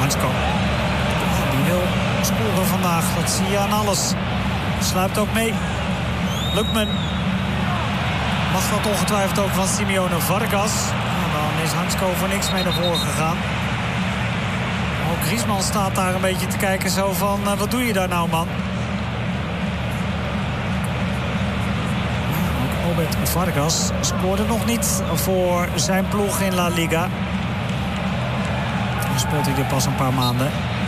Hansko. Die wil scoren vandaag. Dat zie je aan alles. Sluipt ook mee. Lukman. Mag dat ongetwijfeld ook van Simeone Vargas. Dan is Hansko voor niks mee naar voren gegaan. Ook Griezmann staat daar een beetje te kijken zo van... wat doe je daar nou, man? Ook Robert Vargas scoorde nog niet voor zijn ploeg in La Liga. Dan speelt hij er pas een paar maanden.